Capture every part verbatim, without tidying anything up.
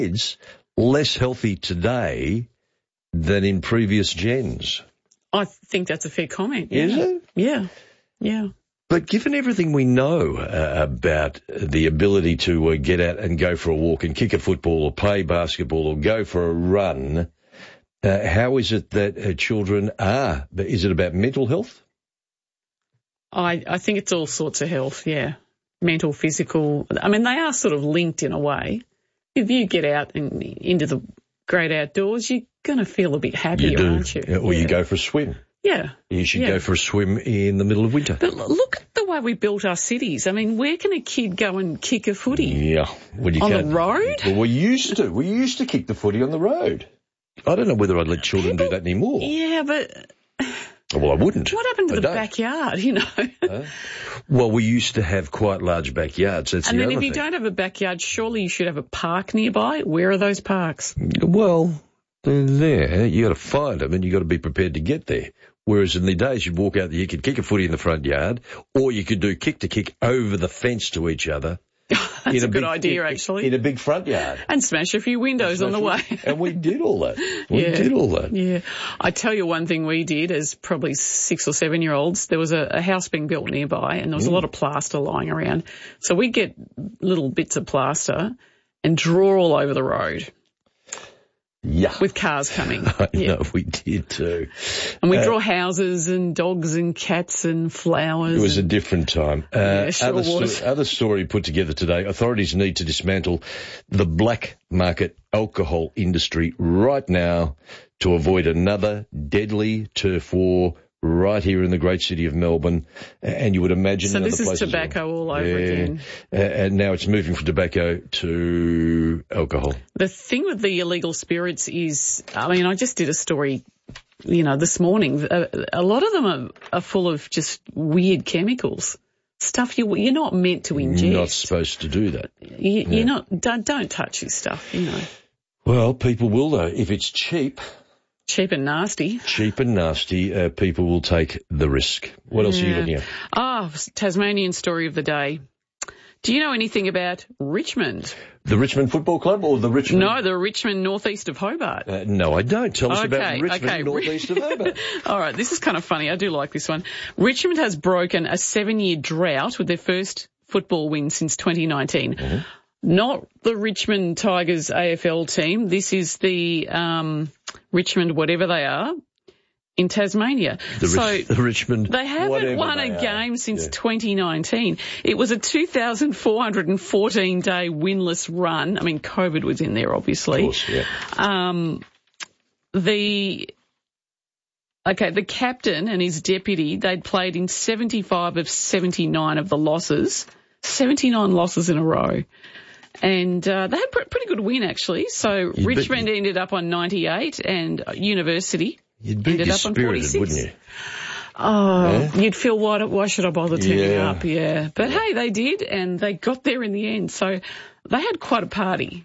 kids less healthy today than in previous gens. I think that's a fair comment. Yeah. Is it? Yeah, yeah. But given everything we know uh, about the ability to uh, get out and go for a walk and kick a football or play basketball or go for a run, uh, how is it that uh, children are? Is it about mental health? I, I think it's all sorts of health, yeah. Mental, physical. I mean, they are sort of linked in a way. If you get out and into the great outdoors, you're going to feel a bit happier, you do. aren't you? Yeah, or yeah. you go for a swim. Yeah. You should yeah. go for a swim in the middle of winter. But look at the way we built our cities. I mean, where can a kid go and kick a footy? Yeah. Well, you on can't. the road? Well, we used to. We used to kick the footy on the road. I don't know whether I'd let children People, do that anymore. Yeah, but... Well, I wouldn't. What happened to I the don't. backyard, you know? uh, well, we used to have quite large backyards. That's and the then other if you thing. don't have a backyard, surely you should have a park nearby. Where are those parks? Well, they're there. You got to find them and you got to be prepared to get there. Whereas in the days you'd walk out there, you could kick a footy in the front yard, or you could do kick to kick over the fence to each other. That's in a, a good big, idea, in, actually. In a big front yard. And smash a few windows on the way. And we did all that. We yeah. did all that. Yeah. I tell you one thing we did as probably six or seven year olds, there was a, a house being built nearby and there was mm. a lot of plaster lying around. So we'd get little bits of plaster and draw all over the road. Yeah. With cars coming. I yeah. know, we did too. And we uh, draw houses and dogs and cats and flowers. It was and, a different time. Uh, yeah, sure other, was. sto- other story put together today, authorities need to dismantle the black market alcohol industry right now to avoid another deadly turf war right here in the great city of Melbourne, and you would imagine so in this other is places. tobacco all over yeah. again. Uh, and now it's moving from tobacco to alcohol. The thing with the illegal spirits is, I mean, I just did a story, you know, this morning. A, a lot of them are, are full of just weird chemicals, stuff you, you're not meant to ingest. Not supposed to do that. You, yeah. You're not, don't, don't touch this stuff, you know. Well, people will though. If it's cheap... Cheap and nasty. Cheap and nasty, uh, people will take the risk. What else yeah. are you looking at? Ah, oh, Tasmanian story of the day. Do you know anything about Richmond? The Richmond Football Club or the Richmond? No, the Richmond northeast of Hobart. Uh, no, I don't. Tell us okay, about Richmond okay. northeast of Hobart. All right, this is kind of funny. I do like this one. Richmond has broken a seven-year drought with their first football win since twenty nineteen. Mm-hmm. Not the Richmond Tigers A F L team. This is the um, Richmond whatever they are in Tasmania. The, so Rich, the Richmond they haven't won a game since yeah. twenty nineteen. It was a two thousand four hundred fourteen day winless run. I mean, COVID was in there, obviously. Of course, yeah. Um, the okay, the captain and his deputy, they'd played in seventy-five of seventy-nine of the losses, seventy-nine losses in a row. And uh, they had a pretty good win, actually. So You'd Richmond be, ended up on ninety-eight and University you'd be ended up on forty-six. Wouldn't you? Oh, yeah. You'd feel, why, why should I bother turning yeah. up? Yeah. But, yeah. hey, they did, and they got there in the end. So they had quite a party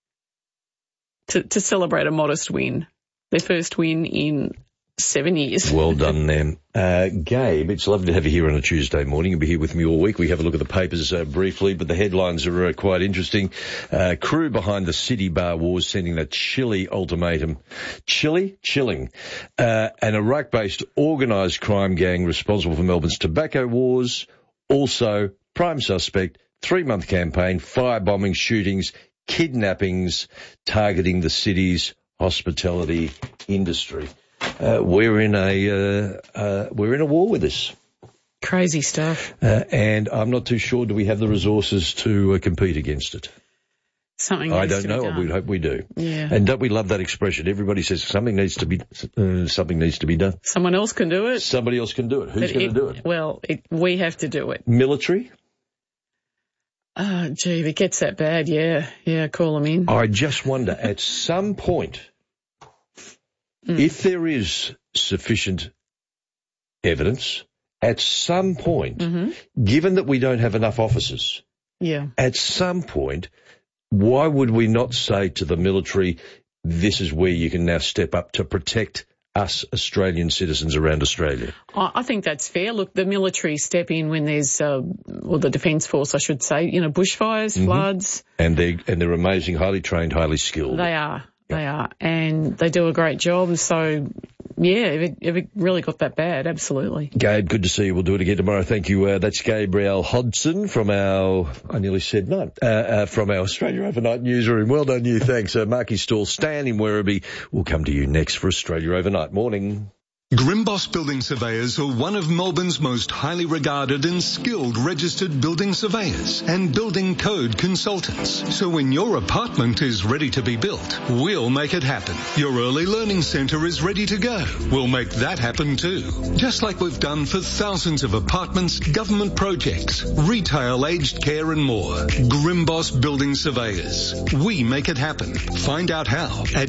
to, to celebrate a modest win, their first win in seven years. Well done, them. Uh, Gabe, it's lovely to have you here on a Tuesday morning. You'll be here with me all week. We have a look at the papers uh, briefly, but the headlines are uh, quite interesting. Uh, crew behind the City Bar Wars sending that chilly ultimatum. Chilly? Chilling. Uh, an Iraq-based organised crime gang responsible for Melbourne's tobacco wars. Also, prime suspect, three-month campaign, firebombing, shootings, kidnappings, targeting the city's hospitality industry. Uh, we're in a uh, uh, we're in a war with this. Crazy stuff. Uh, and I'm not too sure. Do we have the resources to uh, compete against it? Something. I needs don't to know. Be done. We hope we do. Yeah. And don't we love that expression? Everybody says something needs to be uh, something needs to be done. Someone else can do it. Somebody else can do it. Who's going to do it? Well, it, we have to do it. Military. Oh, gee, if it gets that bad, yeah, yeah, call them in. I just wonder at some point. Mm. If there is sufficient evidence, at some point, mm-hmm. given that we don't have enough officers, yeah. at some point, why would we not say to the military, this is where you can now step up to protect us Australian citizens around Australia? I think that's fair. Look, the military step in when there's, uh, well, the Defence Force, I should say, you know, bushfires, mm-hmm. floods. And they're, and they're amazing, highly trained, highly skilled. They are. They are. And they do a great job. So, yeah, if it, if it really got that bad, absolutely. Gabe, good to see you. We'll do it again tomorrow. Thank you. Uh, that's Gabrielle Hodson from our, I nearly said not, uh, uh, from our Australia Overnight newsroom. Well done you. Thanks. Uh, Marky Stall, Stan in Werribee. We'll come to you next for Australia Overnight. Morning. Grimboss Building Surveyors are one of Melbourne's most highly regarded and skilled registered building surveyors and building code consultants. So when your apartment is ready to be built, we'll make it happen. Your early learning centre is ready to go. We'll make that happen too. Just like we've done for thousands of apartments, government projects, retail, aged care and more. Grimboss Building Surveyors. We make it happen. Find out how at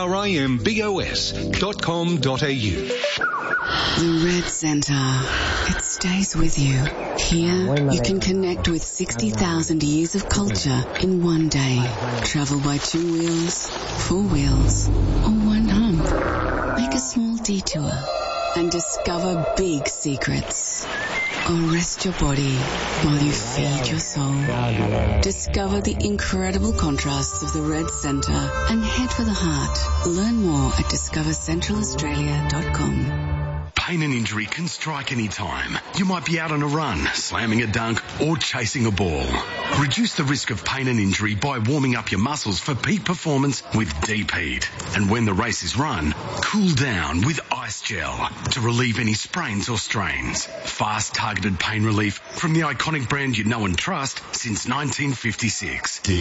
grimbos dot com dot a u. The Red Centre. It stays with you. Here, you can connect with sixty thousand years of culture in one day. Travel by two wheels, four wheels, or one hump. Make a small detour and discover big secrets. Or rest your body while you feed your soul. Discover the incredible contrasts of the Red Centre and head for the heart. Learn more at discover central australia dot com. Pain and injury can strike any time. You might be out on a run, slamming a dunk, or chasing a ball. Reduce the risk of pain and injury by warming up your muscles for peak performance with Deep Heat. And when the race is run, cool down with Ice Gel to relieve any sprains or strains. Fast, targeted pain relief from the iconic brand you know and trust since nineteen fifty-six. Deep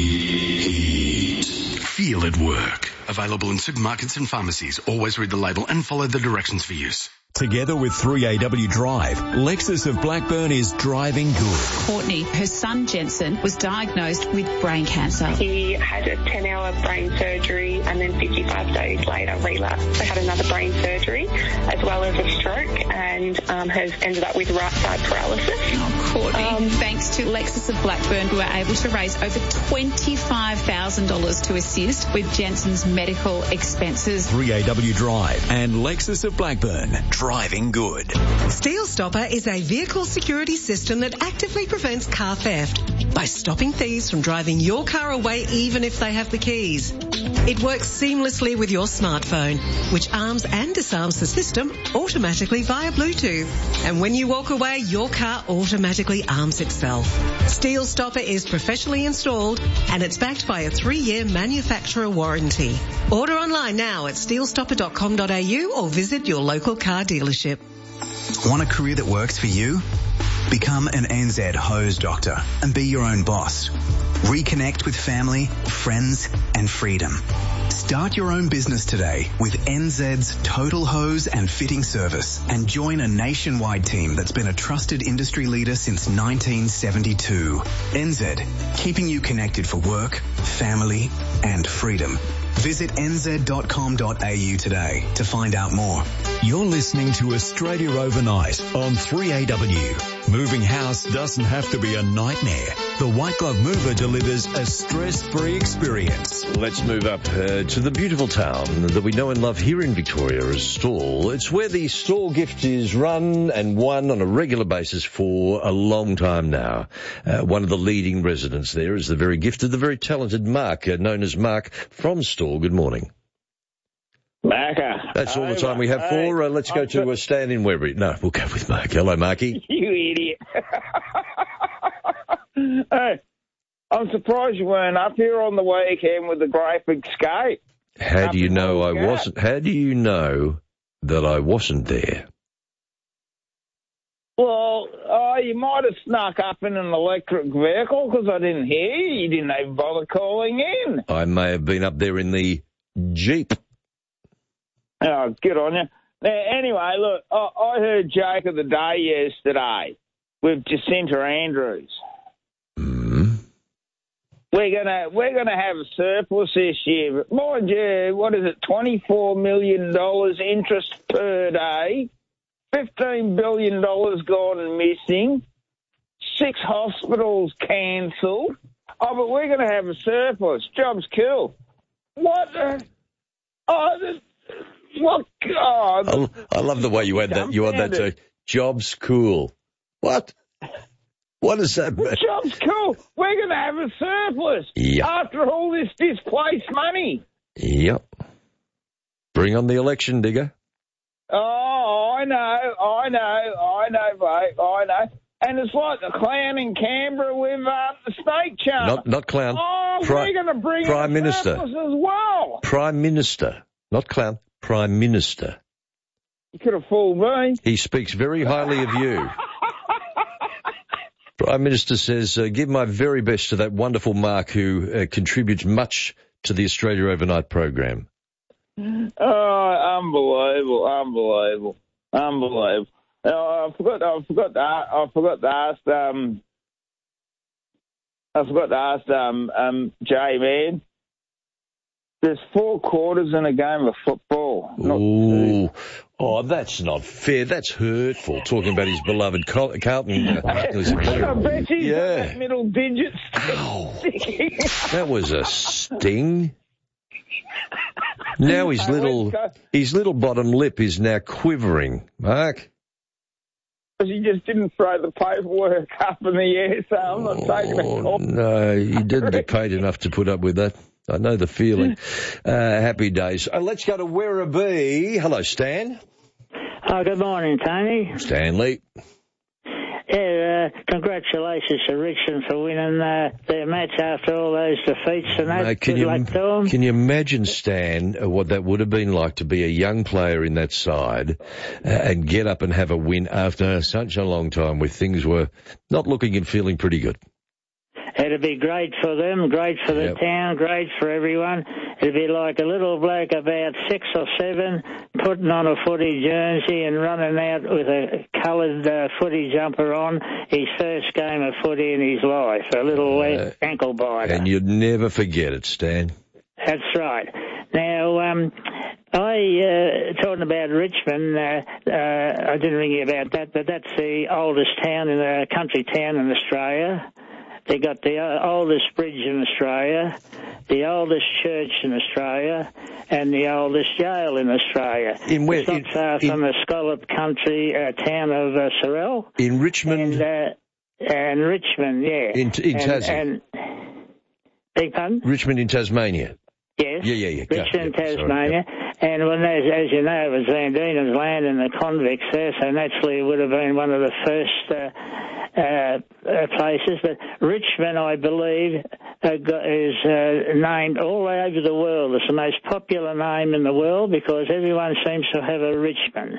Heat. Feel it work. Available in supermarkets and pharmacies. Always read the label and follow the directions for use. Together with three A W Drive, Lexus of Blackburn is driving good. Courtney, her son Jensen, was diagnosed with brain cancer. He had a ten-hour brain surgery and then fifty-five days later relapsed. They had another brain surgery as well as a stroke and um, has ended up with right side paralysis. Oh, Courtney, um, thanks to Lexus of Blackburn, we were able to raise over twenty-five thousand dollars to assist with Jensen's medical expenses. three A W Drive and Lexus of Blackburn. Driving good. Steel Stopper is a vehicle security system that actively prevents car theft by stopping thieves from driving your car away even if they have the keys. It works seamlessly with your smartphone, which arms and disarms the system automatically via Bluetooth. And when you walk away, your car automatically arms itself. Steel Stopper is professionally installed and it's backed by a three-year manufacturer warranty. Order online now at steel stopper dot com dot a u or visit your local car dealership. Want a career that works for you? Become an N Z hose doctor and be your own boss. Reconnect with family, friends and freedom. Start your own business today with N Z's Total Hose and Fitting Service and join a nationwide team that's been a trusted industry leader since nineteen seventy-two. N Z, keeping you connected for work, family and freedom. Visit n z dot com dot a u today to find out more. You're listening to Australia Overnight on three A W. Moving house doesn't have to be a nightmare. The White Glove Mover delivers a stress-free experience. Let's move up uh, to the beautiful town that we know and love here in Victoria as Stawell. It's where the Stawell gift is run and won on a regular basis for a long time now. Uh, one of the leading residents there is the very gifted, the very talented Mark, uh, known as Mark from Stawell. Good morning. Marker. That's all the time we have for. Uh, let's go to uh, Stan in Werribee. No, we'll go with Mark. Hello, Marky. You idiot. Hey, I'm surprised you weren't up here on the weekend with the Great Big Skate. How do you know I wasn't? How do you know that I wasn't there? Well, oh, you might have snuck up in an electric vehicle because I didn't hear you. You didn't even bother calling in. I may have been up there in the Jeep. Oh, good on you. Now, anyway, look, I, I heard joke of the day yesterday with Jacinta Andrews. Mm. We're gonna we're gonna have a surplus this year, but mind you, what is it? Twenty-four million dollars interest per day, fifteen billion dollars gone missing, six hospitals cancelled. Oh, but we're gonna have a surplus. Job's cool. What? The, oh, the, What? God. I, I love the way you had that. You had that too. Job's cool. What? What does that mean? Job's cool. We're going to have a surplus yep. after all this displaced money. Yep. Bring on the election, Digger. Oh, I know, I know, I know, mate, I know. And it's like the clown in Canberra with uh, the snake charmer. Not, not clown. Oh, Pri- we're going to bring Prime in Minister surplus as well. Prime Minister, not clown. Prime Minister. You could have fooled me. He speaks very highly of you. Prime Minister says, uh, give my very best to that wonderful Mark who uh, contributes much to the Australia Overnight program. Oh, unbelievable, unbelievable, unbelievable. Oh, I forgot, I forgot to, I forgot to ask, um, I forgot to ask, um, um, Jay, man. There's four quarters in a game of football. Ooh. Oh, that's not fair. That's hurtful. Talking about his beloved Col- Carlton. Uh, I bet he's yeah. got that middle digit. Ow. That was a sting. Now his little his little bottom lip is now quivering, Mark. Because he just didn't throw the paperwork up in the air, so I'm not oh, taking a call. No, he didn't get paid enough to put up with that. I know the feeling. Uh, happy days. Uh, let's go to Werribee. Hello, Stan. Oh, good morning, Tony. Stanley. Yeah, uh, congratulations to Richmond for winning uh, their match after all those defeats and that. Uh, can, good you, luck to them. Can you imagine, Stan, uh, what that would have been like to be a young player in that side uh, and get up and have a win after such a long time where things were not looking and feeling pretty good? It'd be great for them, great for the yep. town, great for everyone. It'd be like a little bloke about six or seven putting on a footy jersey and running out with a coloured uh, footy jumper on, his first game of footy in his life, a little uh, ankle biter. And you'd never forget it, Stan. That's right. Now, um, I, uh, talking about Richmond, uh, uh, I didn't ring you about that, but that's the oldest town in a country town in Australia. They got the oldest bridge in Australia, the oldest church in Australia, and the oldest jail in Australia. In where? It's not in, far in, from the scallop country uh, town of uh, Sorrel. In Richmond? And, uh, and Richmond, yeah. In, in and, Tasmania? And, beg pardon? Richmond in Tasmania? Yes. Yeah, yeah, yeah. Richmond, yeah, Tasmania. Sorry, yeah. And when, as, as you know, it was Van Diemen's land and the convicts there, so naturally it would have been one of the first uh, uh, uh, places. But Richmond, I believe, uh, is uh, named all over the world. It's the most popular name in the world because everyone seems to have a Richmond.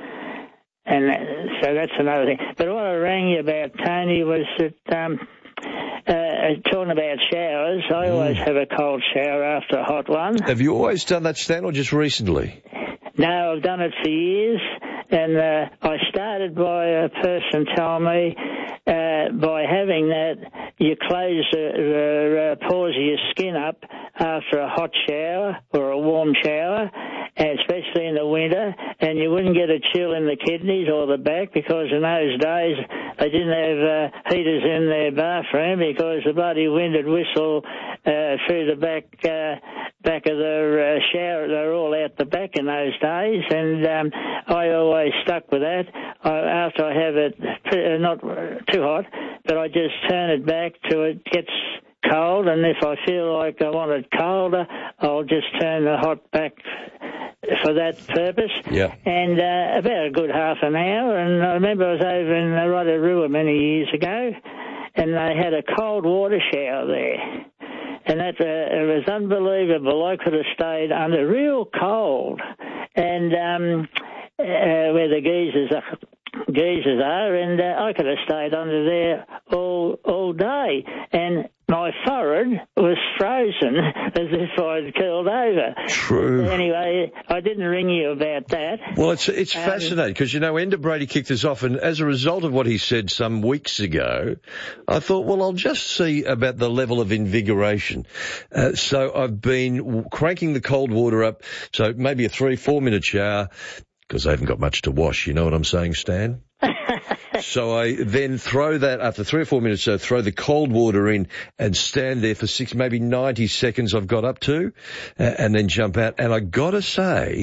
And that, so that's another thing. But what I rang you about, Tony, was that... Um, Uh, talking about showers, I mm. always have a cold shower after a hot one. Have you always done that, Stan, or just recently? No, I've done it for years, and uh, I started by a person told me uh, by having that you close the, the uh, pores of your skin up after a hot shower or a warm shower, and especially in the winter, and you wouldn't get a chill in the kidneys or the back because in those days they didn't have uh, heaters in their bathroom because the bloody wind would whistle uh, through the back uh, back of the uh, shower. They were all out the back in those days, and um, I always stuck with that. I, after I have it, uh, not too hot, but I just turn it back till it gets cold, and if I feel like I want it colder, I'll just turn the hot back for that purpose. Yeah. And uh, about a good half an hour, and I remember I was over in Rotorua many years ago, and they had a cold water shower there. And that uh, it was unbelievable. I could have stayed under real cold, and um, uh, where the geysers are, geysers are, and uh, I could have stayed under there all all day. And my forehead was frozen as if I'd curled over. True. Anyway, I didn't ring you about that. Well, it's it's um, fascinating because, you know, Ender Brady kicked us off, and as a result of what he said some weeks ago, I thought, well, I'll just see about the level of invigoration. Uh, so I've been cranking the cold water up, so maybe a three, four-minute shower, because I haven't got much to wash. You know what I'm saying, Stan? So I then throw that, after three or four minutes, so throw the cold water in and stand there for six, maybe ninety seconds I've got up to, uh, and then jump out. And I got to say,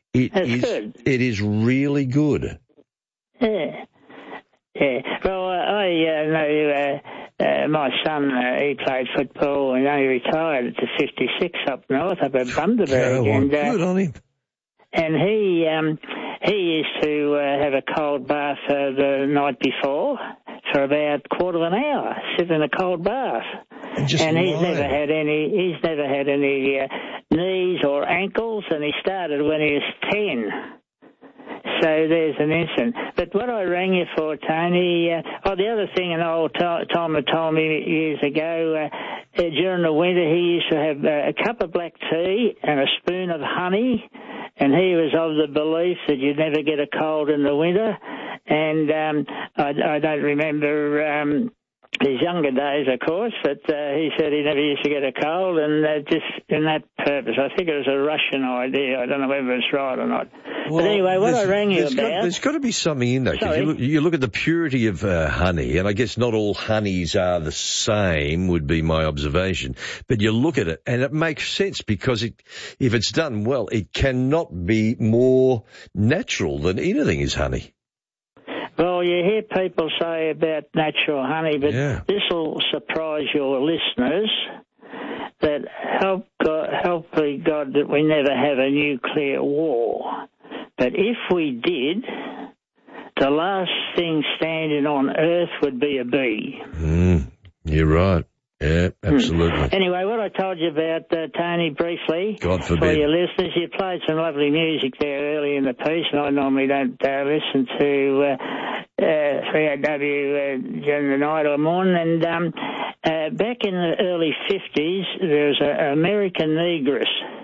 It That's is, good. It is really good. Yeah. Yeah. Well, uh, I uh, know uh, uh, my son, uh, he played football and he retired at the fifty-six up north, up at Bundaberg. Oh, and, uh, good on him. And he um, he used to uh, have a cold bath uh, the night before for about a quarter of an hour, sit in a cold bath. And, just and he's lie. never had any. He's never had any uh, knees or ankles, and he started when he was ten. So there's an incident. But what I rang you for, Tony, uh, oh, the other thing an old Tom had told me years ago, uh, uh, during the winter he used to have uh, a cup of black tea and a spoon of honey, and he was of the belief that you'd never get a cold in the winter. And um, I, I don't remember um, his younger days, of course, but uh, he said he never used to get a cold, and uh, just in that purpose. I think it was a Russian idea. I don't know whether it's right or not. Well, but anyway, what I rang you there's about... Got, there's got to be something in there. 'Cause Sorry. You look, you look at the purity of uh, honey, and I guess not all honeys are the same, would be my observation. But you look at it, and it makes sense, because it, if it's done well, it cannot be more natural than anything is honey. Well, you hear people say about natural honey, but Yeah. this will surprise your listeners, that help God, help be God that we never have a nuclear war. But if we did, the last thing standing on Earth would be a bee. Mm, you're right. Yeah, absolutely. Hmm. Anyway, what I told you about, uh, Tony, briefly, God for forbid. your listeners, you played some lovely music there early in the piece, and I normally don't uh, listen to uh, uh, three A W uh, during the night or morning. And um, uh, back in the early fifties, there was an American negress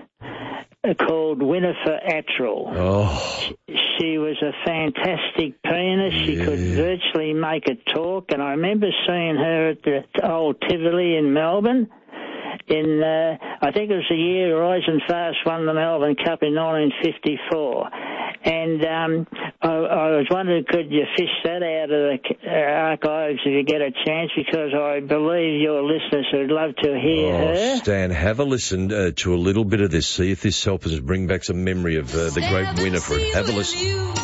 called Winifred Attrell. Oh. She was a fantastic pianist. She Yeah. could virtually make it talk, and I remember seeing her at the old Tivoli in Melbourne. In uh, I think it was the year Rising Fast won the Melbourne Cup in nineteen fifty-four. And um, I, I was wondering, could you fish that out of the uh, archives if you get a chance, because I believe your listeners would love to hear Oh, her. Stan, have a listen uh, to a little bit of this. See if this helps us bring back some memory of uh, the great Winifred. Have a listen.